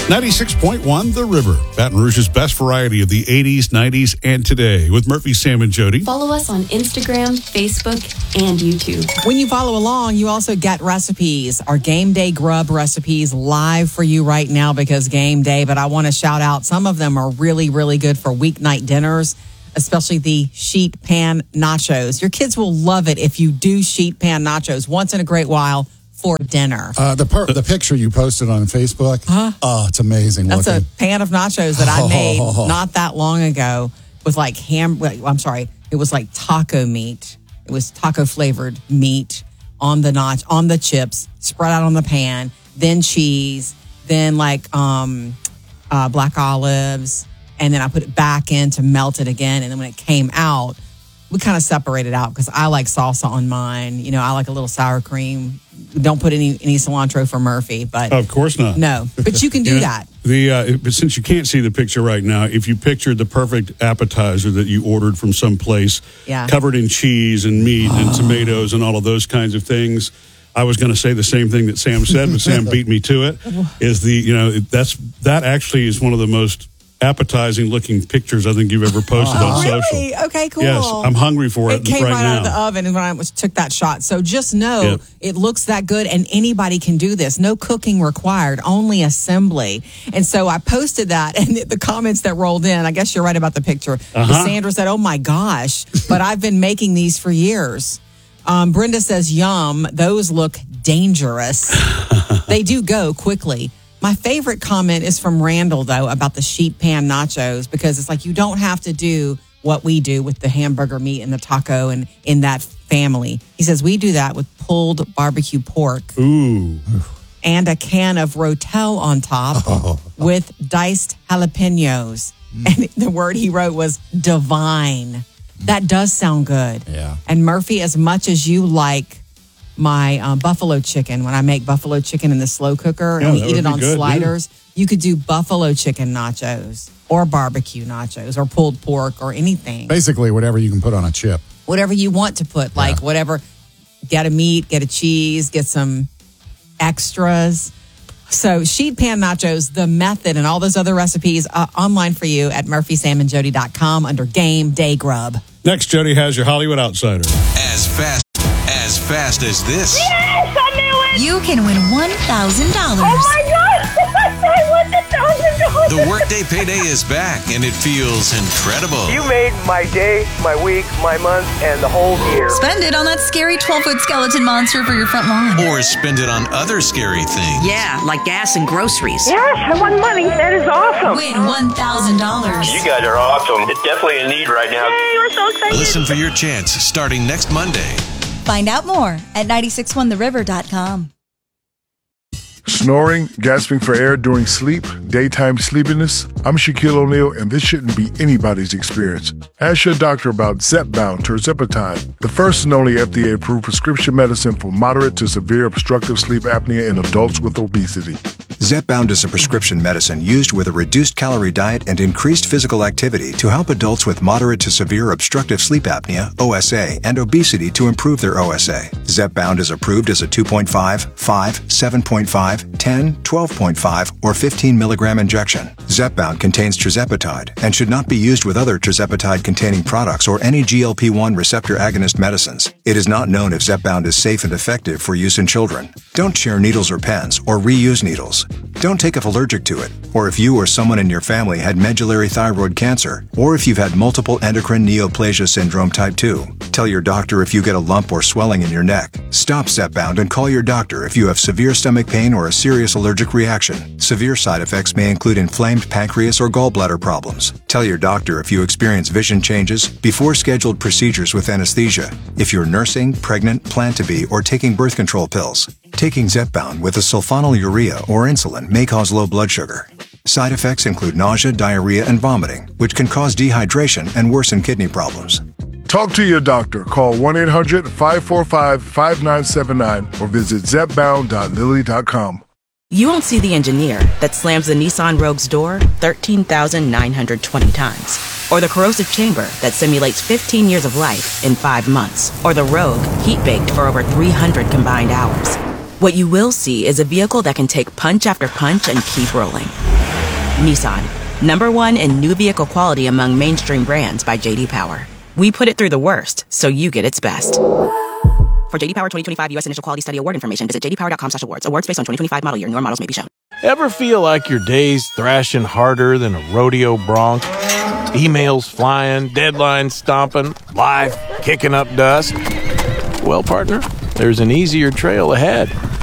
96.1 The River, Baton Rouge's best variety of the 80s, 90s, and today with Murphy, Sam, and Jody. Follow us on Instagram, Facebook, and YouTube. When you follow along, you also get recipes. Our Game Day Grub recipes live for you right now because Game Day. But I want to shout out, some of them are really, really good for weeknight dinners, especially the sheet pan nachos. Your kids will love it if you do sheet pan nachos once in a great while for dinner. The picture you posted on Facebook, oh, it's amazing. That's looking. a pan of nachos that I made not that long ago with like it was like taco meat. It was taco flavored meat on the chips, spread out on the pan, then cheese, then like black olives, and then I put it back in to melt it again. And then when it came out, we kind of separated out because I like salsa on mine. You know, I like a little sour cream. Don't put any cilantro for Murphy, but Of course not. no. But you can do that. Since you can't see the picture right now, if you pictured the perfect appetizer that you ordered from someplace, covered in cheese and meat and tomatoes and all of those kinds of things, I was going to say the same thing that Sam said, but Sam beat me to it. That actually is one of the most appetizing looking pictures I think you've ever posted on social. Really? Okay, cool. Yes, I'm hungry for it. It came right now. out of the oven when I took that shot. So just know it looks that good and anybody can do this. No cooking required, only assembly. And so I posted that and the comments that rolled in, I guess you're right about the picture. Sandra said, oh my gosh, but I've been making these for years. Brenda says, yum, those look dangerous. They do go quickly. My favorite comment is from Randall, though, about the sheet pan nachos, because it's like you don't have to do what we do with the hamburger meat and the taco and in that family. He says, we do that with pulled barbecue pork. Ooh. And a can of Rotel on top with diced jalapenos. And the word he wrote was divine. That does sound good. Yeah. And Murphy, as much as you like my buffalo chicken, when I make buffalo chicken in the slow cooker and we eat it on sliders, you could do buffalo chicken nachos or barbecue nachos or pulled pork or anything. Basically, whatever you can put on a chip. Whatever you want to put, like whatever. Get a meat, get a cheese, get some extras. So sheet pan nachos, the method, and all those other recipes online for you at murphysamandjody.com under Game Day Grub. Next, Jody has your Hollywood Outsider. As fast as this. Yes, I knew it! You can win $1,000. Oh my God! I won $1,000! The Workday Payday is back, and it feels incredible. You made my day, my week, my month, and the whole year. Spend it on that scary 12-foot skeleton monster for your front lawn. Or spend it on other scary things. Yeah, like gas and groceries. Yes, I won money. That is awesome. Win $1,000. You guys are awesome. It's definitely a need right now. Yay, we're so excited. Listen for your chance starting next Monday. Find out more at 961theriver.com. Snoring, gasping for air during sleep, daytime sleepiness. I'm Shaquille O'Neal, and this shouldn't be anybody's experience. Ask your doctor about Zepbound tirzepatide, the first and only FDA-approved prescription medicine for moderate to severe obstructive sleep apnea in adults with obesity. Zepbound is a prescription medicine used with a reduced calorie diet and increased physical activity to help adults with moderate to severe obstructive sleep apnea, OSA, and obesity to improve their OSA. Zepbound is approved as a 2.5, 5, 7.5, 10, 12.5, or 15 milligram injection. Zepbound contains tirzepatide and should not be used with other tirzepatide-containing products or any GLP-1 receptor agonist medicines. It is not known if Zepbound is safe and effective for use in children. Don't share needles or pens or reuse needles. Don't take if allergic to it, or if you or someone in your family had medullary thyroid cancer, or if you've had multiple endocrine neoplasia syndrome type 2. Tell your doctor if you get a lump or swelling in your neck. Stop Zepbound and call your doctor if you have severe stomach pain or a serious allergic reaction. Severe side effects may include inflamed pancreas or gallbladder problems. Tell your doctor if you experience vision changes before scheduled procedures with anesthesia, if you're nursing, pregnant, plan to be, or taking birth control pills. Taking Zepbound with a sulfonylurea or insulin may cause low blood sugar. Side effects include nausea, diarrhea, and vomiting, which can cause dehydration and worsen kidney problems. Talk to your doctor. Call 1-800-545-5979 or visit zepbound.lilly.com. You won't see the engineer that slams the Nissan Rogue's door 13,920 times. Or the corrosive chamber that simulates 15 years of life in 5 months. Or the Rogue heat-baked for over 300 combined hours. What you will see is a vehicle that can take punch after punch and keep rolling. Nissan, #1 in new vehicle quality among mainstream brands by J.D. Power. We put it through the worst, so you get its best. For J.D. Power 2025 U.S. Initial Quality Study Award information, visit jdpower.com/awards. Awards based on 2025 model year. Newer models may be shown. Ever feel like your day's thrashing harder than a rodeo bronc? Emails flying, deadlines stomping, life kicking up dust? Well, partner, there's an easier trail ahead.